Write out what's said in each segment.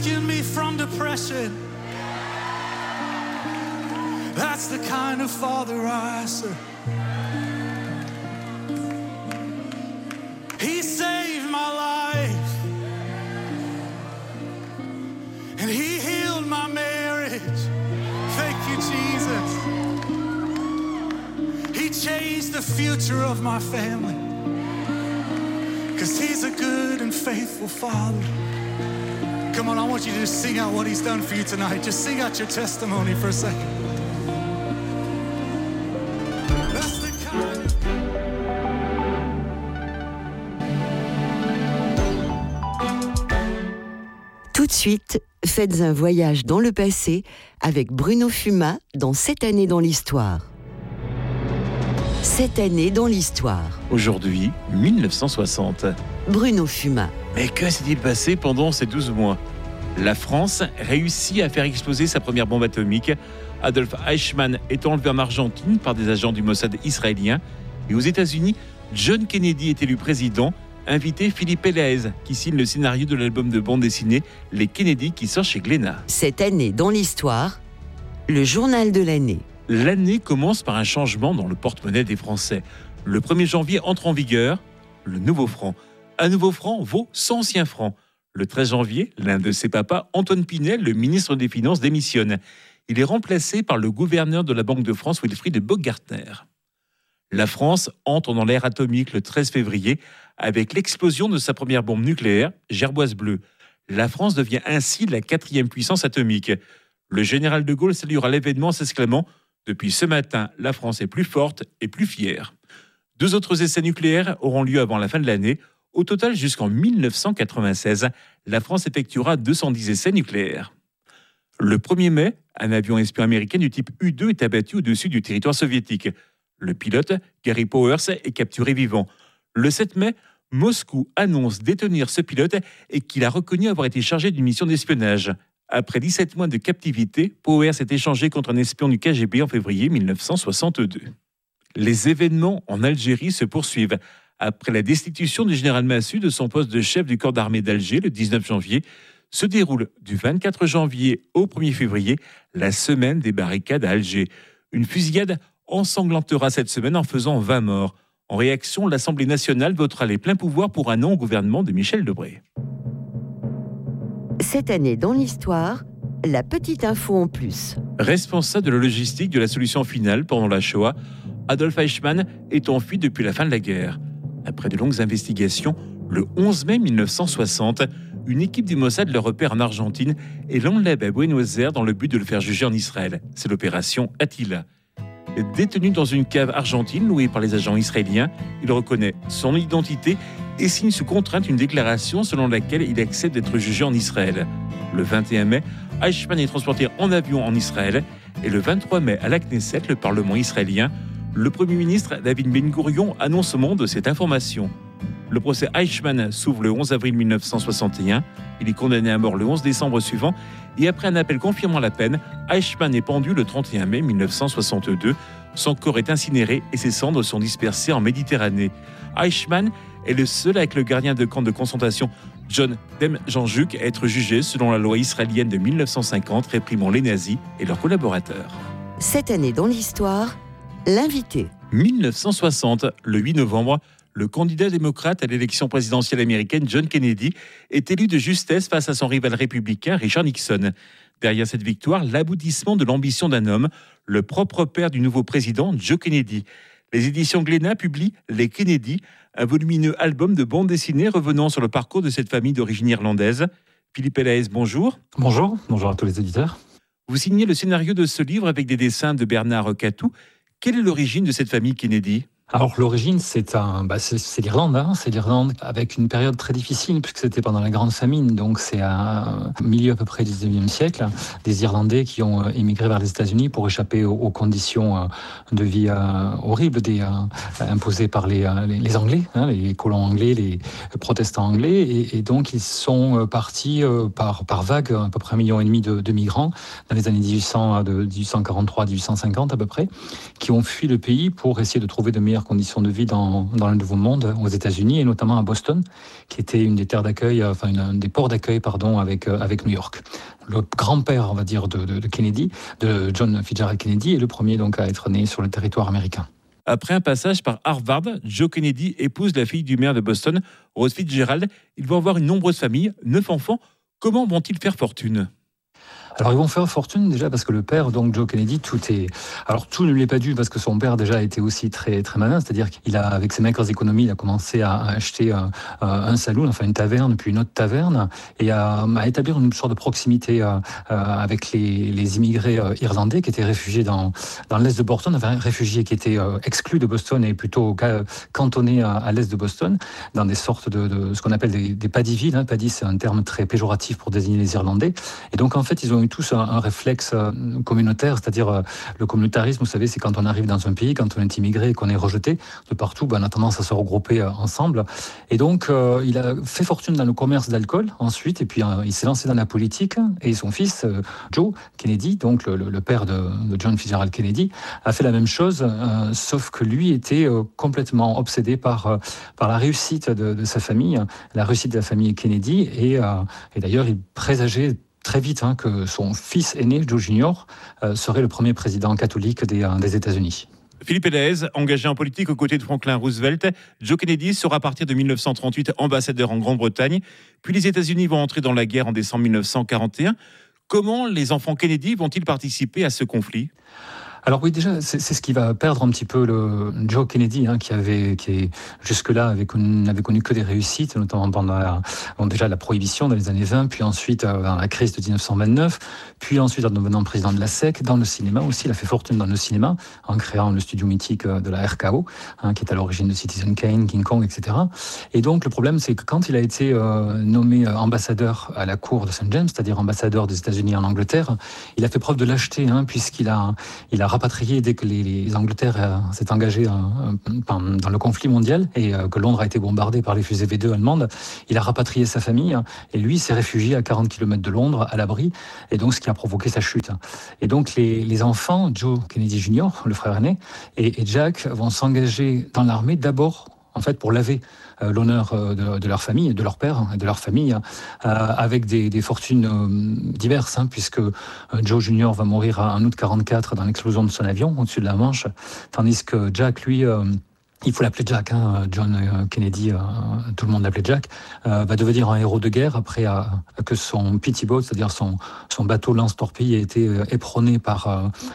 rescued me from depression. That's the kind of Father I serve. He saved my life, and He healed my marriage. Thank you, Jesus. He changed the future of my family, 'cause He's a good and faithful Father. Come on, I want you to just sing out what He's done for you tonight. Just sing out your testimony for a second. That's the kind of... Tout de suite, faites un voyage dans le passé avec Bruno Fuma dans 7 années dans l'histoire. 7 années dans l'histoire. Aujourd'hui, 1960. Bruno Fuma. Mais que s'est-il passé pendant ces 12 mois ? La France réussit à faire exploser sa première bombe atomique. Adolf Eichmann est enlevé en Argentine par des agents du Mossad israélien. Et aux États-Unis, John Kennedy est élu président. Invité Philippe Elaez, qui signe le scénario de l'album de bande dessinée Les Kennedy qui sort chez Glénat. 7 années dans l'histoire, le journal de l'année. L'année commence par un changement dans le porte-monnaie des Français. Le 1er janvier entre en vigueur le nouveau franc. Un nouveau franc vaut 100 anciens francs. Le 13 janvier, l'un de ses papas, Antoine Pinel, le ministre des Finances, démissionne. Il est remplacé par le gouverneur de la Banque de France, Wilfried Baumgartner. La France entre dans l'ère atomique le 13 février avec l'explosion de sa première bombe nucléaire, Gerboise bleue. La France devient ainsi la 4e puissance atomique. Le général de Gaulle saluera l'événement en s'exclamant « Depuis ce matin, la France est plus forte et plus fière ». 2 autres essais nucléaires auront lieu avant la fin de l'année. Au total, jusqu'en 1996, la France effectuera 210 essais nucléaires. Le 1er mai, un avion espion américain du type U-2 est abattu au-dessus du territoire soviétique. Le pilote, Gary Powers, est capturé vivant. Le 7 mai, Moscou annonce détenir ce pilote et qu'il a reconnu avoir été chargé d'une mission d'espionnage. Après 17 mois de captivité, Powers est échangé contre un espion du KGB en février 1962. Les événements en Algérie se poursuivent. Après la destitution du général Massu de son poste de chef du corps d'armée d'Alger le 19 janvier, se déroule du 24 janvier au 1er février la semaine des barricades à Alger. Une fusillade ensanglantera cette semaine en faisant 20 morts. En réaction, l'Assemblée nationale votera les pleins pouvoirs pour un an au gouvernement de Michel Debré. 7 années dans l'histoire, la petite info en plus. Responsable de la logistique de la solution finale pendant la Shoah, Adolf Eichmann est en fuite depuis la fin de la guerre. Après de longues investigations, le 11 mai 1960, une équipe du Mossad le repère en Argentine et l'enlève à Buenos Aires dans le but de le faire juger en Israël. C'est l'opération Attila. Détenu dans une cave argentine louée par les agents israéliens, il reconnaît son identité et signe sous contrainte une déclaration selon laquelle il accepte d'être jugé en Israël. Le 21 mai, Eichmann est transporté en avion en Israël et le 23 mai à la Knesset, le Parlement israélien, le Premier ministre David Ben-Gourion annonce au monde cette information. Le procès Eichmann s'ouvre le 11 avril 1961. Il est condamné à mort le 11 décembre suivant. Et après un appel confirmant la peine, Eichmann est pendu le 31 mai 1962. Son corps est incinéré et ses cendres sont dispersées en Méditerranée. Eichmann est le seul avec le gardien de camp de concentration John Demjanjuk à être jugé selon la loi israélienne de 1950 réprimant les nazis et leurs collaborateurs. 7 années dans l'histoire, l'invité. 1960, le 8 novembre, le candidat démocrate à l'élection présidentielle américaine, John Kennedy, est élu de justesse face à son rival républicain, Richard Nixon. Derrière cette victoire, l'aboutissement de l'ambition d'un homme, le propre père du nouveau président, Joe Kennedy. Les éditions Glénat publient Les Kennedy, un volumineux album de bande dessinée revenant sur le parcours de cette famille d'origine irlandaise. Philippe Elaez, bonjour. Bonjour à tous les auditeurs. Vous signez le scénario de ce livre avec des dessins de Bernard Catou. Quelle est l'origine de cette famille Kennedy ? Alors l'origine, c'est l'Irlande, c'est l'Irlande avec une période très difficile puisque c'était pendant la Grande Famine, donc c'est un milieu à peu près du XIXe siècle, des Irlandais qui ont émigré vers les États-Unis pour échapper aux conditions de vie horribles imposées par les Anglais, les colons anglais, les protestants anglais, et donc ils sont partis par vagues, à peu près 1,5 million de migrants dans les années 1843-1850 à peu près, qui ont fui le pays pour essayer de trouver de meilleures meilleures conditions de vie dans le Nouveau Monde, aux États-Unis, et notamment à Boston, qui était une des terres d'accueil, un des ports d'accueil, avec New York. Le grand-père, on va dire, de Kennedy, de John Fitzgerald Kennedy, est le premier donc à être né sur le territoire américain. Après un passage par Harvard, Joe Kennedy épouse la fille du maire de Boston, Rose Fitzgerald. Ils vont avoir une nombreuse famille, 9 enfants. Comment vont-ils faire fortune ? Alors ils vont faire fortune déjà parce que le père, donc Joe Kennedy, tout ne lui est pas dû parce que son père déjà était aussi très très malin, c'est-à-dire qu'il a, avec ses maigres économies, il a commencé à acheter un saloon, enfin une taverne, puis une autre taverne, et à établir une sorte de proximité avec les immigrés irlandais qui étaient réfugiés dans l'est de Boston, enfin réfugiés qui étaient exclus de Boston et plutôt cantonnés à l'est de Boston, dans des sortes de ce qu'on appelle des paddy-villes. Paddy, c'est un terme très péjoratif pour désigner les Irlandais, et donc en fait ils ont eu tous un réflexe communautaire, c'est-à-dire le communautarisme, vous savez, c'est quand on arrive dans un pays, quand on est immigré et qu'on est rejeté de partout, on a tendance à se regrouper ensemble. Et donc, il a fait fortune dans le commerce d'alcool ensuite, et puis il s'est lancé dans la politique, et son fils, Joe Kennedy, donc le père de John Fitzgerald Kennedy, a fait la même chose, sauf que lui était complètement obsédé par la réussite de sa famille, la réussite de la famille Kennedy, et d'ailleurs, il présageait très vite que son fils aîné, Joe Junior, serait le premier président catholique des États-Unis. Philippe Elhaez, engagé en politique aux côtés de Franklin Roosevelt, Joe Kennedy sera à partir de 1938 ambassadeur en Grande-Bretagne. Puis les États-Unis vont entrer dans la guerre en décembre 1941. Comment les enfants Kennedy vont-ils participer à ce conflit ? Alors oui, déjà, c'est ce qui va perdre un petit peu le Joe Kennedy, qui jusque-là avait connu que des réussites, notamment pendant déjà la prohibition dans les années 20, puis ensuite dans la crise de 1929, puis ensuite en devenant président de la SEC, dans le cinéma aussi. Il a fait fortune dans le cinéma en créant le studio mythique de la RKO, qui est à l'origine de Citizen Kane, King Kong, etc. Et donc le problème, c'est que quand il a été nommé ambassadeur à la cour de St. James, c'est-à-dire ambassadeur des États-Unis en Angleterre, il a fait preuve de lâcheté, puisqu'il a rapatrié dès que l'Angleterre s'est engagée dans le conflit mondial et que Londres a été bombardée par les fusées V2 allemandes. Il a rapatrié sa famille et lui s'est réfugié à 40 km de Londres, à l'abri, et donc ce qui a provoqué sa chute. Et donc les enfants, Joe Kennedy Jr., le frère aîné, et Jack vont s'engager dans l'armée d'abord en fait pour laver l'honneur de leur famille, de leur père et de leur famille, avec des fortunes diverses, puisque Joe Junior va mourir en août 1944 dans l'explosion de son avion au-dessus de la Manche, tandis que Jack, lui, il faut l'appeler Jack, John Kennedy, tout le monde l'appelait Jack, va devenir un héros de guerre après que son Petty Boat, c'est-à-dire son bateau lance-torpille, a été éperonné par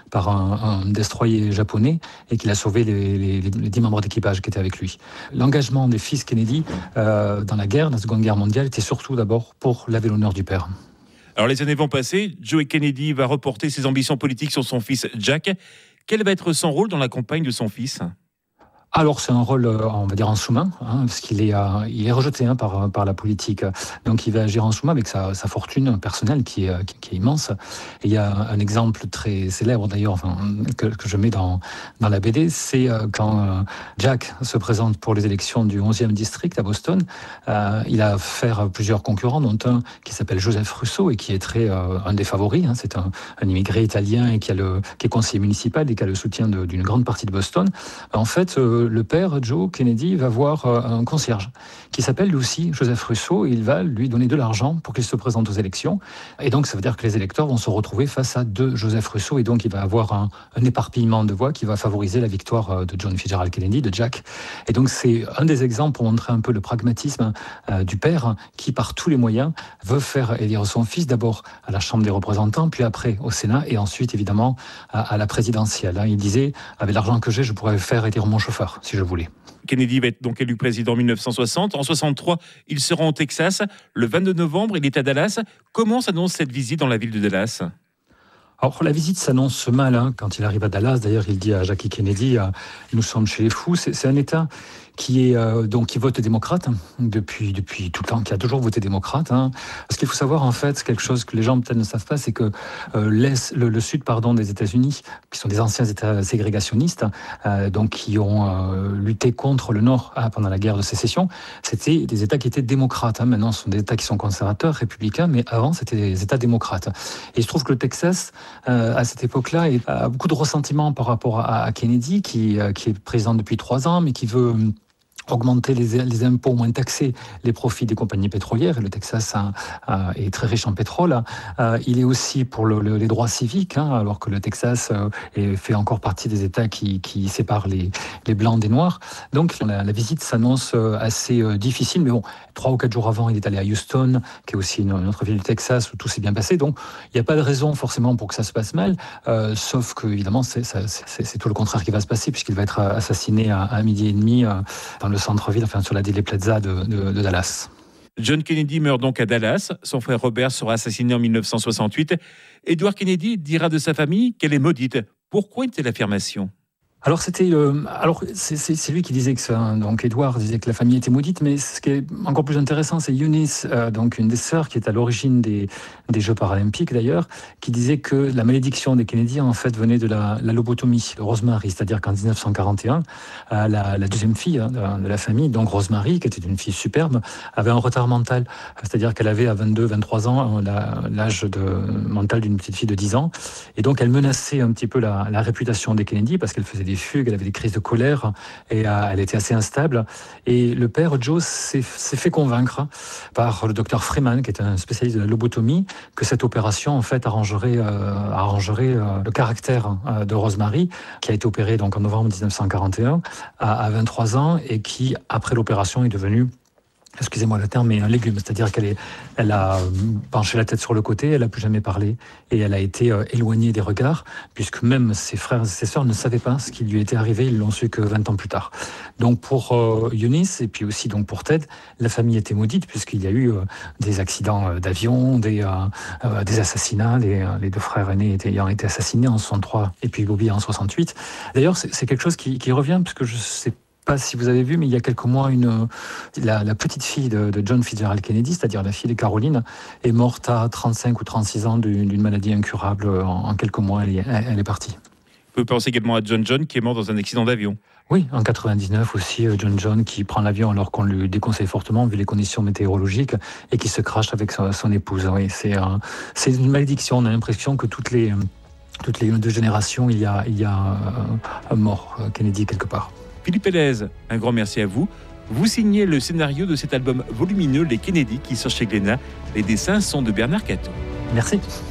un destroyer japonais et qu'il a sauvé les 10 membres d'équipage qui étaient avec lui. L'engagement des fils Kennedy dans la guerre, dans la Seconde Guerre mondiale, était surtout d'abord pour laver l'honneur du père. Alors les années vont passer, Joe Kennedy va reporter ses ambitions politiques sur son fils Jack. Quel va être son rôle dans la campagne de son fils ? Alors c'est un rôle, on va dire, en sous-main, parce qu'il est rejeté par la politique. Donc il va agir en sous-main avec sa fortune personnelle qui est immense. Et il y a un exemple très célèbre d'ailleurs, que je mets dans la BD, c'est quand Jack se présente pour les élections du 11e district à Boston. Il a affaire plusieurs concurrents, dont un qui s'appelle Joseph Russo et qui est un des favoris. C'est un immigré italien et qui est conseiller municipal et qui a le soutien d'une grande partie de Boston. En fait, le père, Joe Kennedy, va voir un concierge qui s'appelle lui aussi Joseph Russo, et il va lui donner de l'argent pour qu'il se présente aux élections. Et donc, ça veut dire que les électeurs vont se retrouver face à deux Joseph Russo, et donc il va avoir un éparpillement de voix qui va favoriser la victoire de John Fitzgerald Kennedy, de Jack. Et donc, c'est un des exemples pour montrer un peu le pragmatisme du père qui, par tous les moyens, veut faire élire son fils d'abord à la Chambre des représentants, puis après au Sénat, et ensuite, évidemment, à la présidentielle. Il disait, avec l'argent que j'ai, je pourrais faire élire mon chauffeur, si je voulais. Kennedy va être donc élu président en 1960. En 1963, il se rend au Texas. Le 22 novembre, il est à Dallas. Comment s'annonce cette visite dans la ville de Dallas ? Alors la visite s'annonce mal quand il arrive à Dallas. D'ailleurs, il dit à Jackie Kennedy, nous sommes chez les fous. C'est un État qui vote démocrate depuis tout le temps, qui a toujours voté démocrate. Parce qu'il faut savoir, en fait, quelque chose que les gens peut-être ne savent pas, c'est que le sud des États-Unis, qui sont des anciens États ségrégationnistes, donc qui ont lutté contre le Nord pendant la guerre de sécession, c'était des États qui étaient démocrates. Maintenant, ce sont des États qui sont conservateurs, républicains, mais avant, c'était des États démocrates. Et il se trouve que le Texas, à cette époque-là, a beaucoup de ressentiment par rapport à Kennedy, qui est président depuis 3 ans, mais qui veut augmenter les impôts, moins taxer les profits des compagnies pétrolières. Et le Texas est très riche en pétrole. Il est aussi pour les droits civiques, alors que le Texas fait encore partie des États qui séparent les Blancs des Noirs. Donc la visite s'annonce assez difficile. Mais bon, 3 ou 4 jours avant, il est allé à Houston, qui est aussi une autre ville du Texas, où tout s'est bien passé. Donc il n'y a pas de raison forcément pour que ça se passe mal, sauf que évidemment c'est tout le contraire qui va se passer, puisqu'il va être assassiné à 12h30 dans le centre-ville, sur la Dealey Plaza de Dallas. John Kennedy meurt donc à Dallas. Son frère Robert sera assassiné en 1968. Edward Kennedy dira de sa famille qu'elle est maudite. Pourquoi une telle affirmation ? Alors c'est lui qui disait que ça. Donc Edward disait que la famille était maudite, mais ce qui est encore plus intéressant, c'est Eunice, donc une des sœurs qui est à l'origine des Jeux paralympiques d'ailleurs, qui disait que la malédiction des Kennedy en fait venait de la lobotomie de Rosemary, c'est-à-dire qu'en 1941, la deuxième fille de la famille, donc Rosemary, qui était une fille superbe, avait un retard mental, c'est-à-dire qu'elle avait à 22-23 ans l'âge mental d'une petite fille de 10 ans, et donc elle menaçait un petit peu la réputation des Kennedy parce qu'elle faisait des fugues, elle avait des crises de colère et elle était assez instable. Et le père Joe s'est fait convaincre par le docteur Freeman, qui est un spécialiste de la lobotomie, que cette opération en fait arrangerait le caractère de Rosemary, qui a été opérée donc en novembre 1941 à 23 ans et qui après l'opération est devenue, excusez-moi le terme, mais un légume, c'est-à-dire qu'elle a penché la tête sur le côté, elle n'a plus jamais parlé et elle a été éloignée des regards, puisque même ses frères et ses sœurs ne savaient pas ce qui lui était arrivé, ils l'ont su que 20 ans plus tard. Donc pour Eunice et puis aussi donc pour Ted, la famille était maudite puisqu'il y a eu des accidents d'avion, des assassinats, les 2 frères aînés ayant été assassinés en 63 et puis Bobby en 68. D'ailleurs c'est quelque chose qui revient, parce que je sais pas si vous avez vu, mais il y a quelques mois, la petite fille de John Fitzgerald Kennedy, c'est-à-dire la fille de Caroline, est morte à 35 ou 36 ans d'une maladie incurable. En quelques mois, elle est partie. On peut penser également à John qui est mort dans un accident d'avion. Oui, en 99 aussi, John qui prend l'avion alors qu'on lui déconseille fortement vu les conditions météorologiques et qui se crache avec son épouse. Oui, c'est une malédiction. On a l'impression que toutes les 2 générations, il y a un mort Kennedy quelque part. Philippe Pélez, un grand merci à vous. Vous signez le scénario de cet album volumineux Les Kennedy qui sort chez Glénat. Les dessins sont de Bernard Catton. Merci.